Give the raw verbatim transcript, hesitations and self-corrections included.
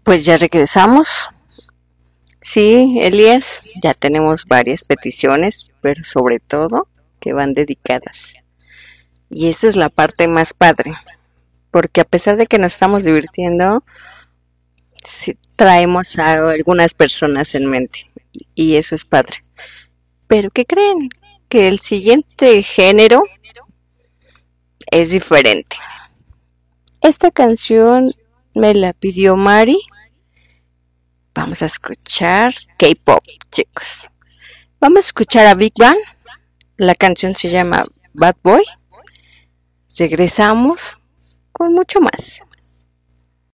Pues ya regresamos. Sí, Elías, ya tenemos varias peticiones, pero sobre todo que van dedicadas. Y esa es la parte más padre, porque a pesar de que nos estamos divirtiendo, sí traemos a algunas personas en mente. Y eso es padre. Pero ¿qué creen? Que el siguiente género es diferente. Esta canción me la pidió Mari. Vamos a escuchar K-pop, chicos. Vamos a escuchar a Big Bang. La canción se llama Bad Boy. Regresamos con mucho más.